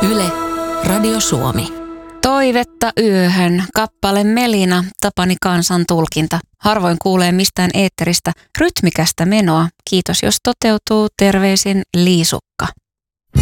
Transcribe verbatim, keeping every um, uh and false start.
Yle, Radio Suomi. Toivetta yöhön, kappale Melina, Tapani Kansan tulkinta. Harvoin kuulee mistään eetteristä rytmikästä menoa. Kiitos jos toteutuu, terveisin Liisukka.